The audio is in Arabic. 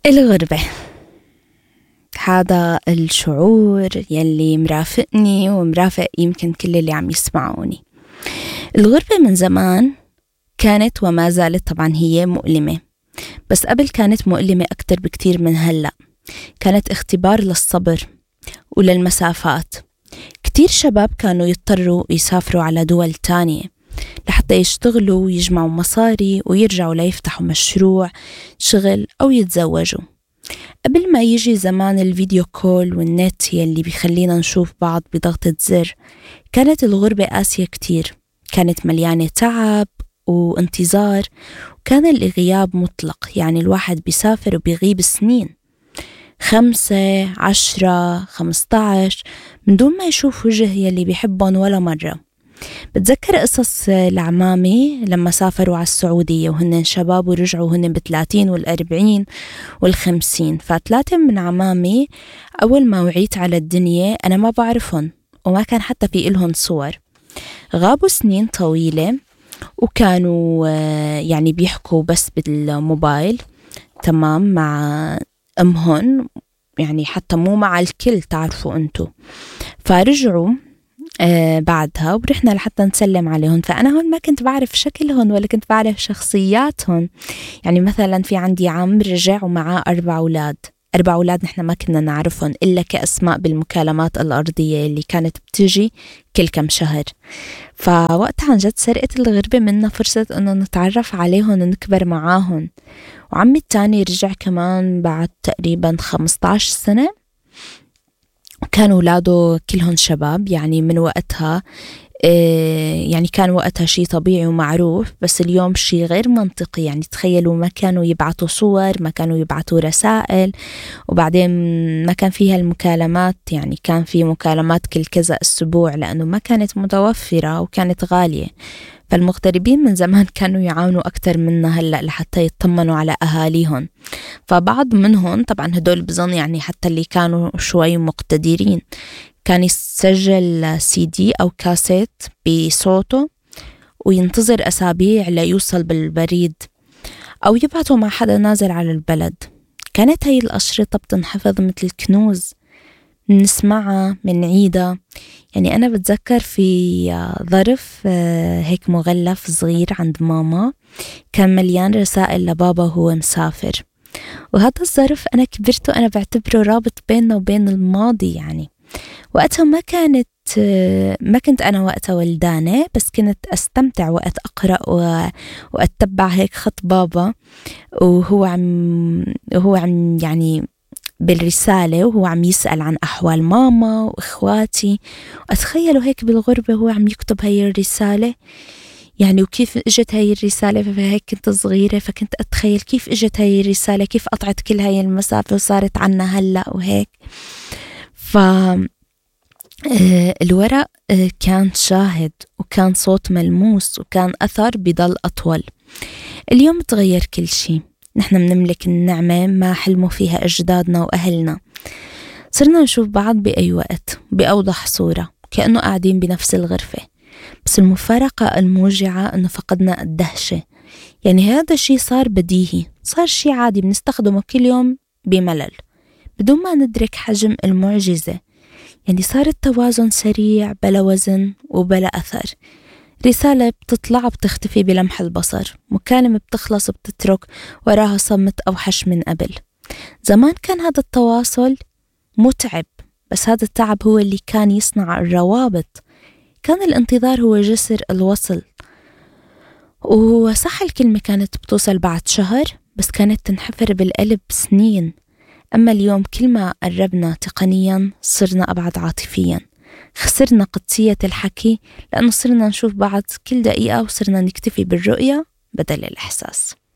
الغربة، هذا الشعور يلي مرافقني ومرافق يمكن كل اللي عم يسمعوني. الغربة من زمان كانت وما زالت طبعا هي مؤلمة، بس قبل كانت مؤلمة أكتر بكتير من هلأ. كانت اختبار للصبر وللمسافات. كتير شباب كانوا يضطروا يسافروا على دول تانية لحتى يشتغلوا ويجمعوا مصاري ويرجعوا ليفتحوا مشروع شغل أو يتزوجوا. قبل ما يجي زمان الفيديو كول والنت يلي بيخلينا نشوف بعض بضغطة زر، كانت الغربة قاسية كتير، كانت مليانة تعب وانتظار، وكان الغياب مطلق، يعني الواحد بيسافر وبيغيب سنين، 5 10 15 من دون ما يشوف وجه يلي بيحبهم ولا مرة. بتذكر قصص العمامي لما سافروا على السعودية وهن شباب ورجعوا هن ب30 وال40 وال50. ف3 من عمامي أول ما وعيت على الدنيا أنا ما بعرفهم وما كان حتى في إلهم صور. غابوا سنين طويلة وكانوا يعني بيحكوا بس بالموبايل، تمام، مع أمهن، يعني حتى مو مع الكل، تعرفوا أنتو. فرجعوا بعدها ورحنا لحتى نسلم عليهم. فأنا هون ما كنت بعرف شكلهم ولا كنت بعرف شخصياتهم. يعني مثلا في عندي عم رجع ومعاه 4 أولاد، 4 أولاد نحن ما كنا نعرفهم إلا كأسماء بالمكالمات الأرضية اللي كانت بتجي كل كم شهر. فوقتها عن جد سرقت الغربة منا فرصة أنه نتعرف عليهم ونكبر معاهم. وعمي التاني رجع كمان بعد تقريبا 15 سنة، وكانوا أولاده كلهم شباب. يعني من وقتها يعني كان وقتها شيء طبيعي ومعروف، بس اليوم شيء غير منطقي. يعني تخيلوا ما كانوا يبعتوا صور، ما كانوا يبعتوا رسائل، وبعدين ما كان فيها المكالمات، يعني كان في مكالمات كل كذا أسبوع لأنه ما كانت متوفرة وكانت غالية. فالمغتربين من زمان كانوا يعانوا أكتر منا هلأ لحتى يطمنوا على أهاليهم. فبعض منهم طبعا هدول بظن يعني حتى اللي كانوا شوي مقتدرين كان يسجل CD أو كاسيت بصوته وينتظر أسابيع ليوصل بالبريد، أو يبعته مع حدا نازل على البلد. كانت هاي الأشرطة بتنحفظ مثل كنوز، نسمعها من عيدة. يعني أنا بتذكر في ظرف هيك مغلف صغير عند ماما كان مليان رسائل لبابا وهو مسافر. وهذا الظرف أنا كبرت وأنا بعتبره رابط بيننا وبين الماضي. يعني وقتها ما كنت أنا وقتها ولدانة، بس كنت أستمتع وقت أقرأ وأتبع هيك خط بابا وهو عم يعني بالرسالة وهو عم يسأل عن أحوال ماما وإخواتي. وأتخيله هيك بالغربة وهو عم يكتب هاي الرسالة، يعني وكيف إجت هاي الرسالة. فهيك كنت صغيرة، فكنت أتخيل كيف إجت هاي الرسالة، كيف قطعت كل هاي المسافة وصارت عنا هلأ وهيك. الورق كان شاهد وكان صوت ملموس وكان أثر بضل أطول. اليوم تغير كل شيء، نحن منملك النعمة ما حلموا فيها أجدادنا وأهلنا. صرنا نشوف بعض بأي وقت بأوضح صورة كأنه قاعدين بنفس الغرفة، بس المفارقة الموجعة أنه فقدنا الدهشة. يعني هذا الشيء صار بديهي، صار شيء عادي بنستخدمه كل يوم بملل بدون ما ندرك حجم المعجزة. يعني صار التوازن سريع بلا وزن وبلا أثر. رسالة بتطلع بتختفي بلمح البصر، مكالمة بتخلص بتترك وراها صمت أوحش من قبل. زمان كان هذا التواصل متعب، بس هذا التعب هو اللي كان يصنع الروابط. كان الانتظار هو جسر الوصل. وصح الكلمة كانت بتوصل بعد شهر، بس كانت تنحفر بالقلب سنين. أما اليوم كل ما قربنا تقنيا صرنا أبعد عاطفيا. خسرنا قدسية الحكي لأنه صرنا نشوف بعض كل دقيقة، وصرنا نكتفي بالرؤية بدل الإحساس.